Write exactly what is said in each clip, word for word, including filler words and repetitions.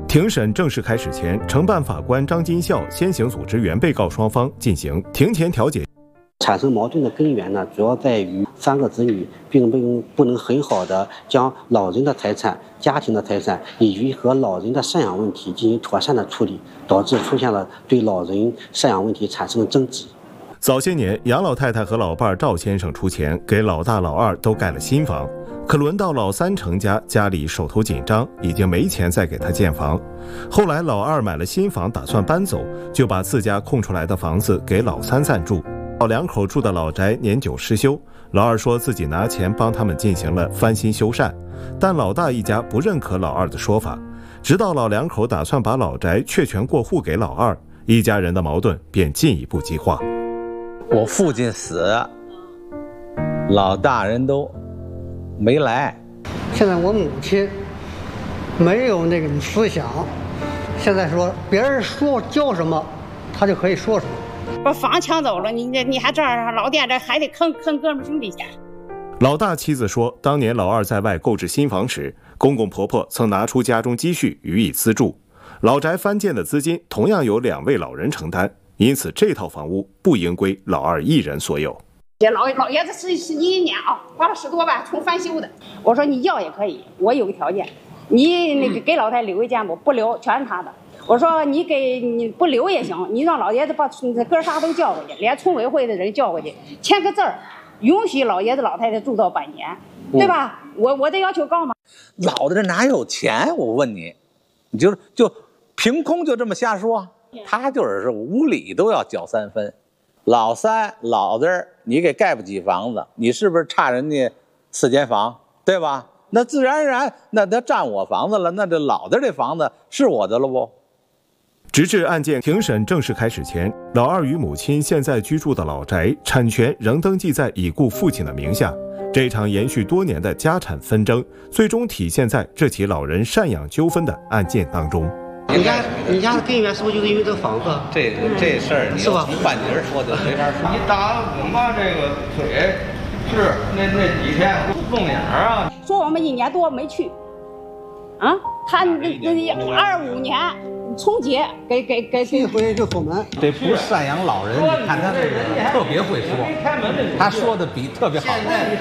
庭审正式开始前，承办法官张金孝先行组织原被告双方进行庭前调解。 产生矛盾的根源呢，主要在于三个子女并不不能很好的将老人的财产、家庭的财产以及和老人的赡养问题进行妥善的处理，导致出现了对老人赡养问题产生了争执。 早些年，杨老太太和老伴赵先生出钱给老大、老二都盖了新房，可轮到老三成家，家里手头紧张，已经没钱再给他建房。后来老二买了新房，打算搬走，就把自家空出来的房子给老三暂住。老两口住的老宅年久失修，老二说自己拿钱帮他们进行了翻新修缮，但老大一家不认可老二的说法，直到老两口打算把老宅确权过户给老二，一家人的矛盾便进一步激化。 我父亲死，老大人都没来。 现在我母亲没有那个思想，现在说别人说教什么，他就可以说什么。 把房抢走了，你这你还这样，老店这还得坑坑哥们兄弟钱。 老大妻子说，当年老二在外购置新房时，公公婆婆曾拿出家中积蓄予以资助，老宅翻建的资金同样由两位老人承担，因此这套房屋不应归老二一人所有。 老老爷子是十一年啊，花了十多万重翻修的。我说你要也可以，我有个条件，你那个给老太留一间不？不留全是他的。我说你给你不留也行，你让老爷子把哥仨都叫回去，连村委会的人叫回去，签个字儿，允许老爷子老太太住到百年，对吧？嗯、我我得要求高吗？ 老的这哪有钱？我问你，你就就凭空就这么瞎说？他就是是无理都要缴三分。老三老子你给盖不起房子，你是不是差人家四间房，对吧？那自然而然，那他占我房子了，那这老的这房子是我的了不？ 直至案件庭审正式开始前，老二与母亲现在居住的老宅产权仍登记在已故父亲的名下。这场延续多年的家产纷争，最终体现在这起老人赡养纠纷的案件当中。 你家你家的根源是不是就是因为这个房子？ 这这事儿你从半截说就没法说。 你打我妈这个腿，是那那几天不动眼啊？ 说我们一年多没去，啊，他那那二五年。春节给给给一回就锁门。 这不赡养老人，你看他这个特别会说，他说的比特别好。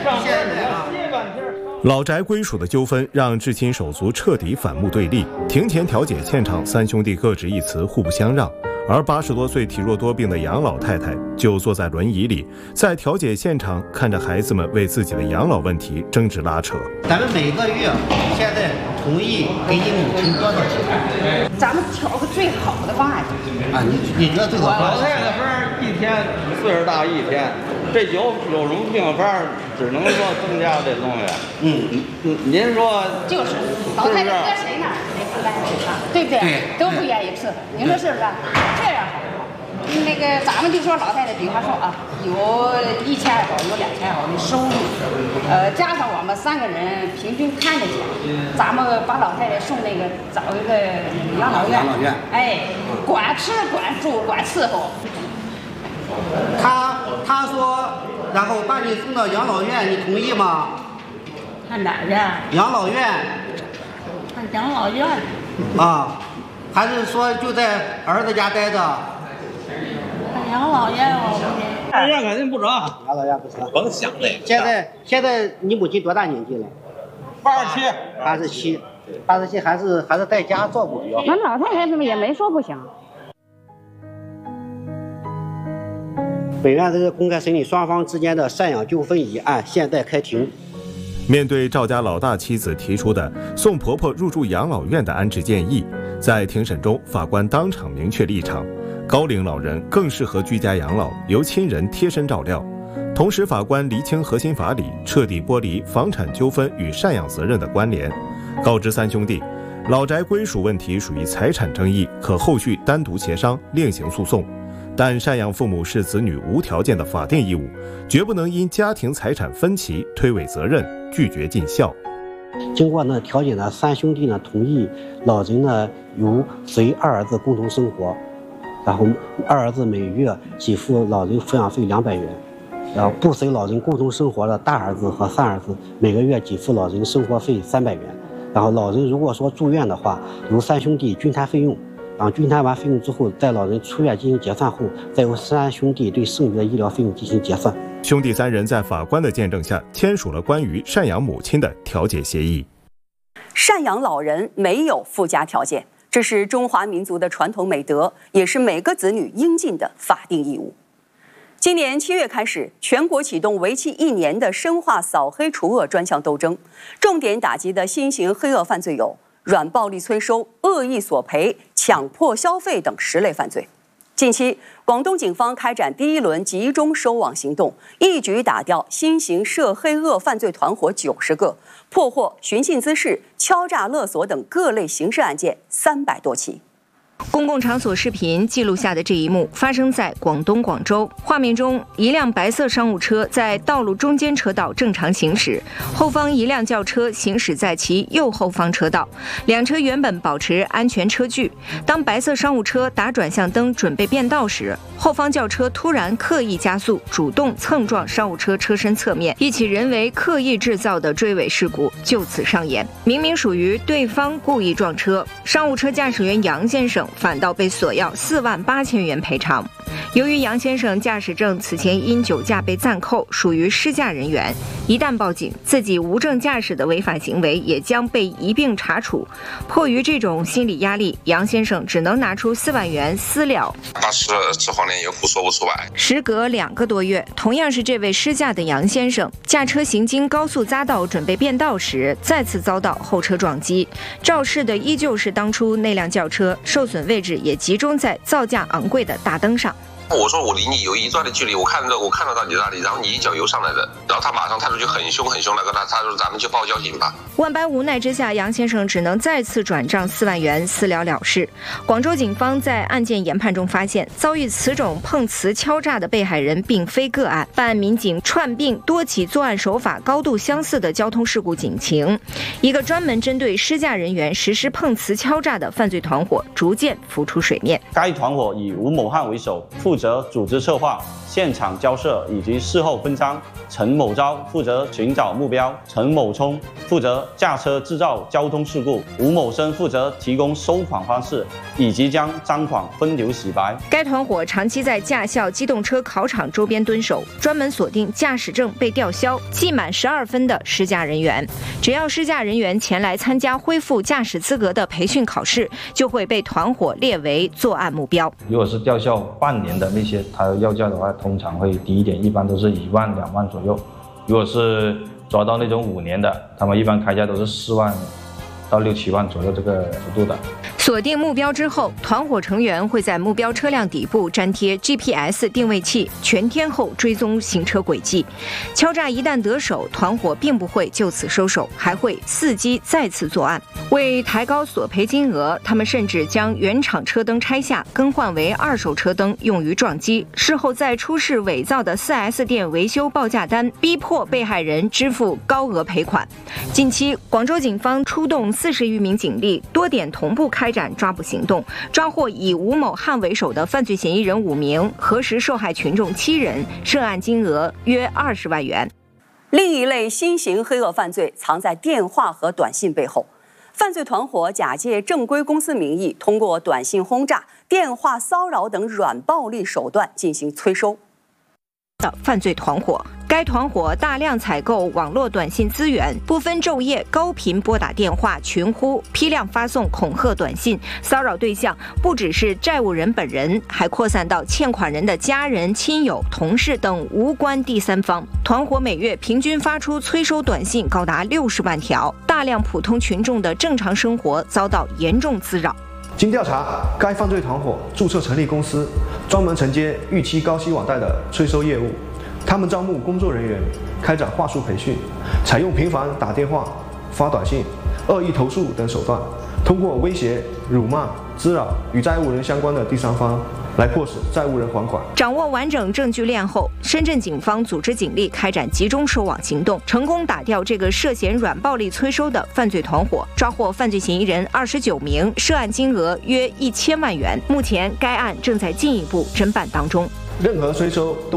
老宅归属的纠纷让至亲手足彻底反目对立。庭前调解现场，三兄弟各执一词，互不相让。而八十多岁体弱多病的杨老太太就坐在轮椅里，在调解现场看着孩子们为自己的养老问题争执拉扯。 咱们每个月现在同意给你母亲多少钱？ 咱们挑个最好的方案啊！你你觉得最好？ 老太太班一天岁数大一天，这有有什么病班只能说增加这东西。嗯嗯，您说就是老太太搁谁那儿谁负担谁啊，对不对？对，都不愿意伺候，您说是不是？这样好。那个咱们就说老太太，比方说啊，有一千好，有两千好的收入，呃，加上我们三个人平均看着去，咱们把老太太送那个找一个养老院， 养老院， 哎，管吃管住管伺候。 他他说，然后把你送到养老院，你同意吗？ 看哪儿去？ 养老院。 看养老院。 啊，还是说就在儿子家待着？ 养老院我不行， 养老院肯定不成。 养老院不成， 甭想那个。 现在现在你母亲多大年纪了？ 八十七， 八十七，八十七还是还是在家照顾比较好。 那老太太怎么也没说不行。 本案是公开审理双方之间的赡养纠纷一案，现在开庭。 面对赵家老大妻子提出的送婆婆入住养老院的安置建议，在庭审中，法官当场明确立场。高龄老人更适合居家养老，由亲人贴身照料。同时，法官厘清核心法理，彻底剥离房产纠纷与赡养责任的关联，告知三兄弟，老宅归属问题属于财产争议，可后续单独协商另行诉讼。但赡养父母是子女无条件的法定义务，绝不能因家庭财产分歧推诿责任，拒绝尽孝。 经过呢调解呢，三兄弟呢同意老人呢由随二儿子共同生活。然后二儿子每月给付老人抚养费两百元，然后不随老人共同生活的大儿子和三儿子每个月给付老人生活费三百元。 然后老人如果说住院的话，由三兄弟均摊费用，然后均摊完费用之后，在老人出院进行结算后，再由三兄弟对剩余的医疗费用进行结算。 兄弟三人在法官的见证下签署了关于赡养母亲的调解协议。 赡养老人没有附加条件，这是中华民族的传统美德，也是每个子女应尽的法定义务。今年七月开始，全国启动为期一年的深化扫黑除恶专项斗争，重点打击的新型黑恶犯罪有软暴力催收、恶意索赔、强迫消费等十类犯罪。近期，广东警方开展第一轮集中收网行动，一举打掉新型涉黑恶犯罪团伙九十个，破获寻衅滋事、敲诈勒索等各类刑事案件三百多起。 公共场所视频记录下的这一幕发生在广东广州。画面中，一辆白色商务车在道路中间车道正常行驶，后方一辆轿车行驶在其右后方车道，两车原本保持安全车距。当白色商务车打转向灯准备变道时，后方轿车突然刻意加速，主动蹭撞商务车车身侧面，一起人为刻意制造的追尾事故就此上演。明明属于对方故意撞车，商务车驾驶员杨先生反倒被索要四万八千元赔偿。由于杨先生驾驶证此前因酒驾被暂扣，属于失驾人员，一旦报警，自己无证驾驶的违法行为也将被一并查处。迫于这种心理压力，杨先生只能拿出四万元私了。 当时吃黄连油胡说不出来。 时隔两个多月，同样是这位失驾的杨先生，驾车行经高速匝道准备变道时，再次遭到后车撞击。肇事的依旧是当初那辆轿车，受损位置也集中在造价昂贵的大灯上。 我说我离你有一段的距离，我看到我看得到你那里，然后你一脚油上来的，然后他马上态度就很凶很凶的跟他，他说咱们就报交警吧。 万般无奈之下，杨先生只能再次转账四万元私了了事。广州警方在案件研判中发现，遭遇此种碰瓷敲诈的被害人并非个案，办案民警串并多起作案手法高度相似的交通事故警情，一个专门针对失驾人员实施碰瓷敲诈的犯罪团伙逐渐浮出水面。 该团伙以吴某汉为首，负责组织策划、现场交涉以及事后分赃。陈某昭负责寻找目标，陈某聪负责驾车制造交通事故，吴某生负责提供收款方式以及将赃款分流洗白。 该团伙长期在驾校机动车考场周边蹲守，专门锁定驾驶证被吊销、记满十二分的失驾人员。只要失驾人员前来参加恢复驾驶资格的培训考试，就会被团伙列为作案目标。 如果是吊销半年的那些，他要价的话，通常会低一点，一般都是一万两万左右。如果是抓到那种五年的，他们一般开价都是四万到六七万左右这个幅度的。 锁定目标之后，团伙成员会在目标车辆底部粘贴 G P S 定位器，全天候追踪行车轨迹。敲诈一旦得手，团伙并不会就此收手，还会伺机再次作案。为抬高索赔金额，他们甚至将原厂车灯拆下，更换为二手车灯，用于撞击。事后再出示伪造的 四 S 店维修报价单，逼迫被害人支付高额赔款。近期，广州警方出动四十余名警力，多点同步开展抓捕行动，抓获以吴某汉为首的犯罪嫌疑人五名，核实受害群众七人，涉案金额约二十万元。 另一类新型黑恶犯罪藏在电话和短信背后，犯罪团伙假借正规公司名义，通过短信轰炸、电话骚扰等软暴力手段进行催收。 的犯罪团伙，该团伙大量采购网络短信资源，不分昼夜高频拨打电话、群呼，批量发送恐吓短信，骚扰对象不只是债务人本人，还扩散到欠款人的家人、亲友、同事等无关第三方。团伙每月平均发出催收短信高达六十万条，大量普通群众的正常生活遭到严重滋扰。 经调查，该犯罪团伙注册成立公司，专门承接逾期高息网贷的催收业务。他们招募工作人员，开展话术培训，采用频繁打电话、发短信、恶意投诉等手段，通过威胁、辱骂、滋扰与债务人相关的第三方，来迫使债务人还款。 掌握完整证据链后，深圳警方组织警力开展集中收网行动，成功打掉这个涉嫌软暴力催收的犯罪团伙，抓获犯罪嫌疑人二十九名，涉案金额约一千万元。目前该案正在进一步侦办当中。 任何催收都